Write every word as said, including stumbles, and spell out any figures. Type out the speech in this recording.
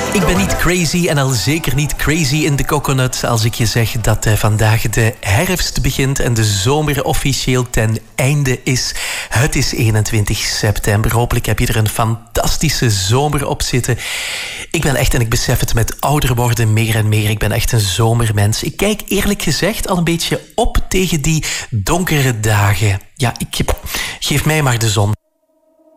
Ik ben niet crazy en al zeker niet crazy in de coconut als ik je zeg dat uh, vandaag de herfst begint en de zomer officieel ten einde is. Het is eenentwintig september. Hopelijk heb je er een fantastische zomer op zitten. Ik ben echt, en ik besef het met ouder worden meer en meer, ik ben echt een zomermens. Ik kijk eerlijk gezegd al een beetje op tegen die donkere dagen. Ja, ik geef mij maar de zon.